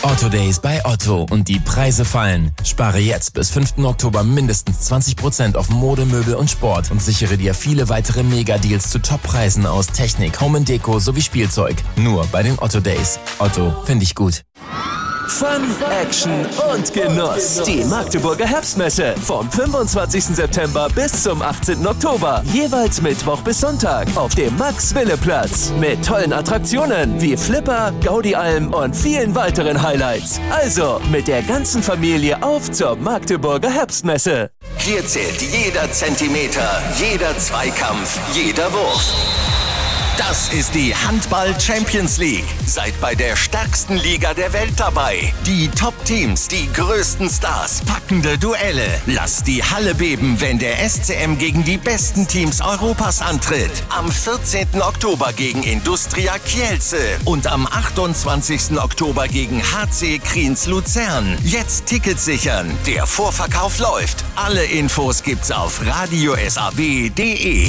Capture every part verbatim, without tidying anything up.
Otto Days bei Otto und die Preise fallen. Spare jetzt bis fünften Oktober mindestens zwanzig Prozent auf Mode, Möbel und Sport und sichere dir viele weitere Mega-Deals zu Top-Preisen aus Technik, Home and Deko sowie Spielzeug. Nur bei den Otto Days. Otto, finde ich gut. Fun, Action und Genuss. Die Magdeburger Herbstmesse vom fünfundzwanzigsten September bis zum achtzehnten Oktober. Jeweils Mittwoch bis Sonntag auf dem Max-Wille-Platz. Mit tollen Attraktionen wie Flipper, Gaudi-Alm und vielen weiteren Highlights. Also mit der ganzen Familie auf zur Magdeburger Herbstmesse. Hier zählt jeder Zentimeter, jeder Zweikampf, jeder Wurf. Das ist die Handball Champions League. Seid bei der stärksten Liga der Welt dabei. Die Top-Teams, die größten Stars, packende Duelle. Lasst die Halle beben, wenn der S C M gegen die besten Teams Europas antritt. Am vierzehnten Oktober gegen Industria Kielce und am achtundzwanzigsten Oktober gegen H C Kriens Luzern. Jetzt Tickets sichern. Der Vorverkauf läuft. Alle Infos gibt's auf radio s a w punkt d e.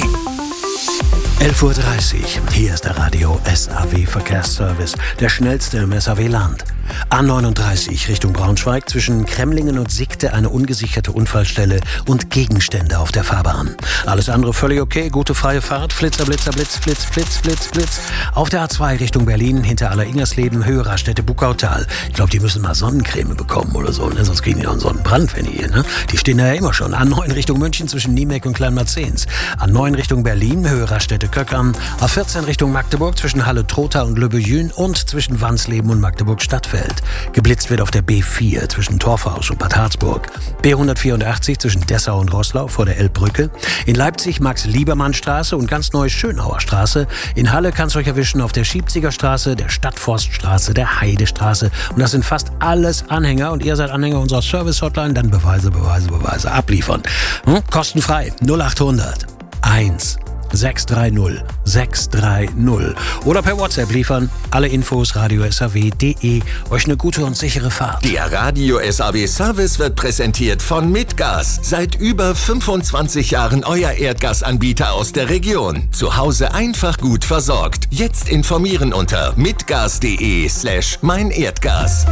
elf Uhr dreißig. Hier ist der Radio S A W Verkehrsservice, der schnellste im S A W-Land. A neununddreißig Richtung Braunschweig, zwischen Kremlingen und Siegte eine ungesicherte Unfallstelle und Gegenstände auf der Fahrbahn. Alles andere völlig okay, gute freie Fahrt, Flitzer, Blitzer, Blitz, Blitz, Blitz, Blitz, Blitz. Auf der A zwei Richtung Berlin, hinter Aller-Ingersleben, Höhe Raststätte Buckautal. Ich glaube, die müssen mal Sonnencreme bekommen oder so, ne? Sonst kriegen die noch einen Sonnenbrand, wenn die hier, ne? Die stehen da ja immer schon. A neun Richtung München, zwischen Niemek und Kleinmarzens. A neun Richtung Berlin, Höhe Raststätte Köckern. A vierzehn Richtung Magdeburg, zwischen Halle-Trotha und Löbejün und zwischen Wansleben und Magdeburg-Stadtfeld. Geblitzt wird auf der B vier zwischen Torfhaus und Bad Harzburg. B hundertvierundachtzig zwischen Dessau und Roßlau vor der Elbbrücke. In Leipzig Max-Liebermann-Straße und ganz neu Schönauer Straße. In Halle kann es euch erwischen auf der Schiebziger Straße, der Stadtforststraße, der Heidestraße. Und das sind fast alles Anhänger. Und ihr seid Anhänger unserer Service-Hotline, dann Beweise, Beweise, Beweise abliefern. Hm? Kostenfrei null achthundert eins sechs drei null sechs drei null oder per WhatsApp liefern. Alle Infos radio s a w punkt d e. Euch eine gute und sichere Fahrt. Der Radio S A W Service wird präsentiert von Mitgas. Seit über fünfundzwanzig Jahren euer Erdgasanbieter aus der Region. Zu Hause einfach gut versorgt. Jetzt informieren unter mitgas.de slash mein Erdgas.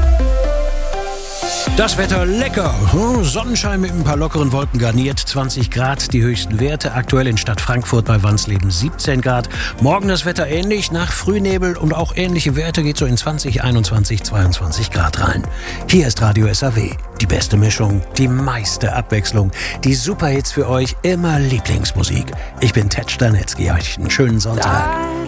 Das Wetter lecker. Sonnenschein mit ein paar lockeren Wolken garniert. zwanzig Grad die höchsten Werte. Aktuell in Stadt Frankfurt bei Wansleben siebzehn Grad. Morgen das Wetter ähnlich. Nach Frühnebel und auch ähnliche Werte geht so in zwanzig, einundzwanzig, zweiundzwanzig Grad rein. Hier ist Radio S A W. Die beste Mischung, die meiste Abwechslung. Die Superhits für euch, immer Lieblingsmusik. Ich bin Ted Stanetzky. Euch einen schönen Sonntag.